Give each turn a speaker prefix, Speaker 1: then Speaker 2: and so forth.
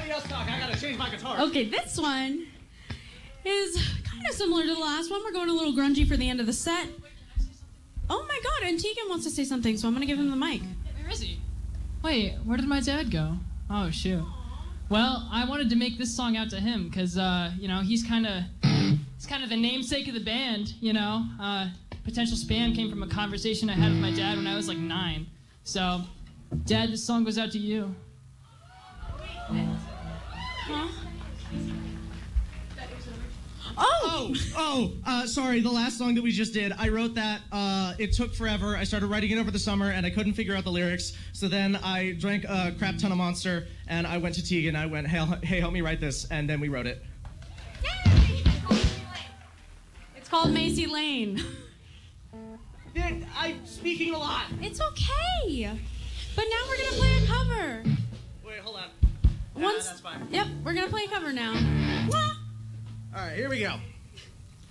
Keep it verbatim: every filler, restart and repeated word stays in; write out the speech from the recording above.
Speaker 1: Somebody else talk. I gotta change my guitar.
Speaker 2: Okay, this one is kind of similar to the last one. We're going a little grungy for the end of the set. Oh my God, and Tegan wants to say something, so I'm gonna give him the mic.
Speaker 3: Where is he? Wait, where did my dad go? Oh, shoot. Well, I wanted to make this song out to him because, uh, you know, he's kind of he's kind of the namesake of the band, you know. Uh, Potential Spam came from a conversation I had with my dad when I was like nine. So, Dad, this song goes out to you.
Speaker 2: Huh?
Speaker 1: Oh, oh, uh, sorry, the last song that we just did, I wrote that, uh, it took forever. I started writing it over the summer, and I couldn't figure out the lyrics. So then I drank a crap ton of Monster, and I went to Tegan, I went, hey, hey, help me write this, and then we wrote it.
Speaker 2: Yay! It's called Macy Lane.
Speaker 1: I'm speaking a lot.
Speaker 2: It's okay. But now we're gonna play a cover.
Speaker 1: Wait, hold on.
Speaker 2: Once,
Speaker 1: nah, that's fine.
Speaker 2: Yep, we're gonna play a cover now.
Speaker 1: All right, here we go.